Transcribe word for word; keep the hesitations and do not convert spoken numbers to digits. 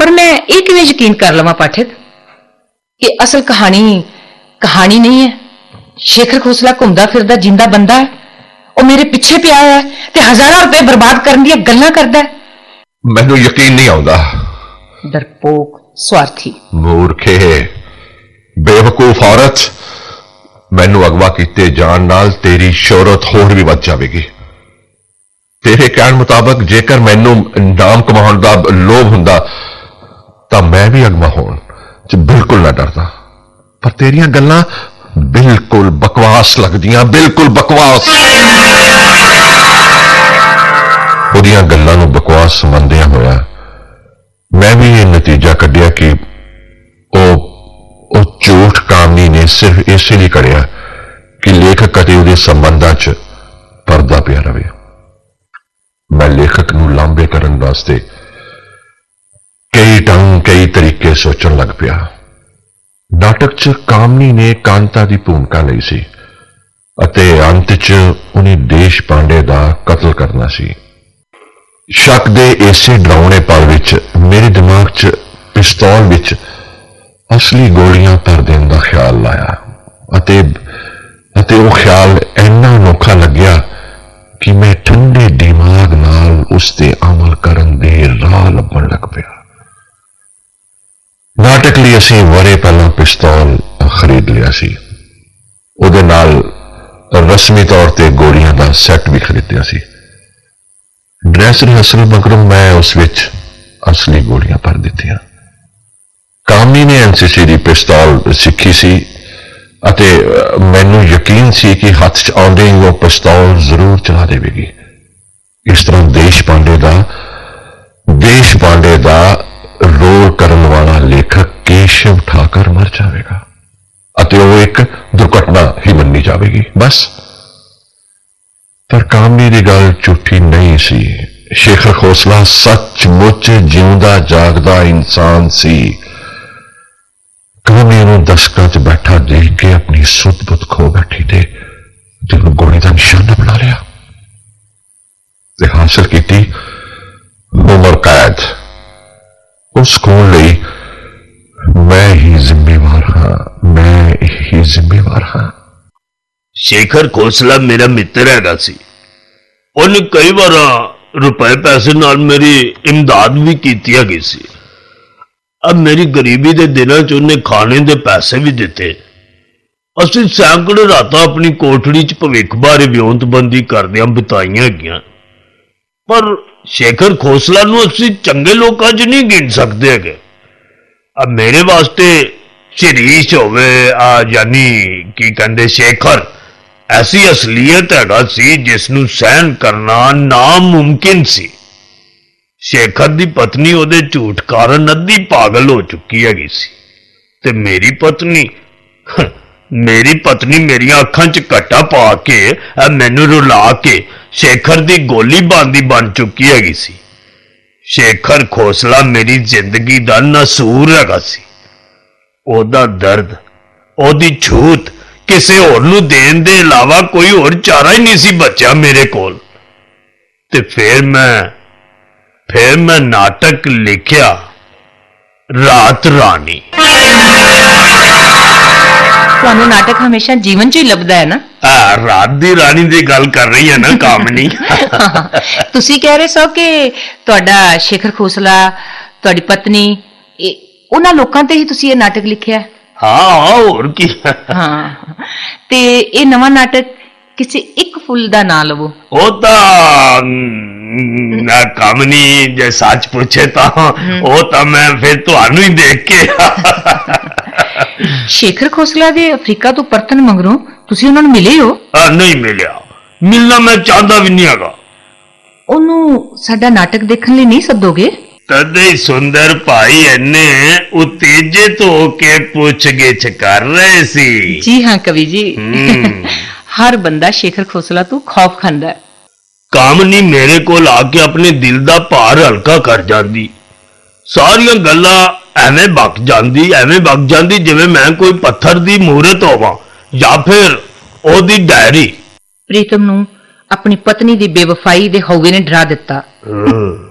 पर मैं ये किवें यकीन कर लवां पाठक, ये असल कहानी कहानी नहीं है। शेखर खोसला घुमदा फिरदा जिंदा बंदा है, वो मेरे पिछे पिया है ते हजारां रुपए बर्बाद करन दी गल्लां करदा है। मैनू यकीन नहीं आउंदा। डरपोक, स्वार्थी, मूर्खे, बेवकूफ औरत, मैनू अगवा किते जान नाल तेरी शोहरत होर भी वध जावेगी। तेरे कहण मुताबक जेकर मैनू नाम कमाउण दा लोभ हुंदा तां मैं भी अगवा होण च बिल्कुल ना डरदा, पर तेरियां गल्लां बिल्कुल बकवास लगदियां, बिल्कुल बकवास। उहदियां गल्लां नूं बकवास समझदियां होया मैं भी ये नतीजा कढिया कि ओ ਉਹ ਝੂਠ ਕਾਮਨੀ ਨੇ ਸਿਰਫ ਇਸੇ ਲਈ ਕਰਿਆ ਕਿ ਲੇਖਕ ਅਤੇ ਉਹਦੇ ਸੰਬੰਧਾਂ 'ਚ ਪਰਦਾ ਪਿਆ ਰਵੇ। ਮੈਂ ਲੇਖਕ ਨੂੰ ਲਾਂਭੇ ਕਰਨ ਵਾਸਤੇ ਕਈ ਢੰਗ ਕਈ ਤਰੀਕੇ ਸੋਚਣ ਲੱਗ ਪਿਆ। ਨਾਟਕ 'ਚ ਕਾਮਨੀ ਨੇ ਕਾਂਤਾ ਦੀ ਭੂਮਿਕਾ ਲਈ ਸੀ ਅਤੇ ਅੰਤ 'ਚ ਉਹਨੇ ਦੇਸ਼ ਪਾਂਡੇ ਦਾ ਕਤਲ ਕਰਨਾ ਸੀ। ਸ਼ੱਕ ਦੇ ਇਸੇ ਡਰਾਉਣੇ ਪਲ ਵਿੱਚ ਮੇਰੇ ਦਿਮਾਗ 'ਚ ਪਿਸਤੌਲ ਵਿੱਚ असली गोलियां भर देने का ख्याल लाया अते अते वो ख्याल इन्ना अनोखा लग्या कि मैं ठंडे दिमाग नाल उस ते अमल करन दे राह लभण लग पिया। नाटक लिए असीं वरे पहला पिस्तौल खरीद लिया सी, उहदे नाल रस्मी तौर ते गोलियां का सैट भी खरीदिया सी। ड्रेस रिहर्सल मगरों मैं उस विच असली गोलियां भर दित्तियां। कामनी ने एनसीसी की पिस्तौल सीखी सी अते मैनू यकीन सी कि हथ च आउंदे ही वो पिस्तौल जरूर चला देगी। इस तरह देश पांडे दा देश पांडे दा रोल करने वाला लेखक केशव ठाकर मर जाएगा अते वो एक दुर्घटना ही मन्नी जाएगी बस। पर कामनी की गल झूठी नहीं सी। शेखर खोसला सचमुच जिंदा जागदा इंसान सी। कामनी उन्होंने दशकों च बैठा देख के अपनी सुध बुध खो बैठी थे गोली का निशाना बना लिया ते हासिल की उम्र कैद। उस खून लई मैं ही जिम्मेवार हाँ, मैं ही जिम्मेवार हाँ। शेखर खोसला मेरा मित्र हैगा सी। उन्हें कई बार रुपए पैसे नाल मेरी इमदाद भी की हैगी सी। अब मेरी गरीबी के दिनों च उन्हें खाने के पैसे भी दिते। असीं सैकड़े रातां अपनी कोठड़ी च भविख बारे विਉਂਤਬੰਦੀ करदियां बिताईयां हैगियां, पर शेखर खोसला नूं असीं चंगे लोकां च नहीं गिण सकदे हैगे। अब मेरे वास्ते शरीश होवे आ यानी की कहंदे शेखर ऐसी असलीयत हैगा सी जिसनूं सहन करना नामुमकिन सी। शेखर दी पत्नी ओदे झूठ कारण अद्धी पागल हो चुकी हैगी सी ते मेरी पत्नी मेरी पत्नी मेरी अखां च कट्टा पा के मैनू रुला के शेखर दी गोली बांदी बन चुकी हैगी सी। शेखर खोसला मेरी जिंदगी दा नसूर हैगा सी। ओदा दर्द ओदी छूत किसी होर नूं देण दे इलावा कोई होर चारा ही नहीं सी बचा मेरे कोल। ते फिर मैं फिर मैं नाटक लिखिया रात रानी। तुहानू नाटक हमेशा जीवन च ही लभदा है ना? आ, रात दी रानी दी गल कर रही है ना कामनी। तुसी कह रहे सो कि तुहाडा शेखर खोसला तुहाडी पत्नी उन्हां लोकां ते ही तुसी ये नाटक लिखिया? हाँ और की। हाँ ते ये नवां नाटक किसी एक फुल दा ना लवो। ओ तां ना कामनी जे सच पूछे तो ओ तां मैं फिर तुहानू ही देख के। शेखर खोसला दे अफ्रीका तो परतन मगरों तुसी उन्हां नूं मिले हो? आ, नहीं मिलिया, मिलना मैं चाहता भी नहीं हैगा। ओनू साडा नाटक देखने लिए नहीं सदोगे? तदे सुंदर भाई इन्ने उत्तेजित होके पूछ गिछ कर रहे सी। जी हाँ कवि जी। हर बंदा शेखर खोसला तो खौफ खांदा है। कामनी मेरे कोल आके अपने दिल दा भार हल्का कर जांदी, सारियां गल्लां एवें बक जांदी एवें बक जांदी जिवें मैं कोई पत्थर दी मूरत होवां या फिर ओदी डायरी। प्रीतम नूं अपनी पत्नी दी बेवफाई दे हौवे ने डरा दिता।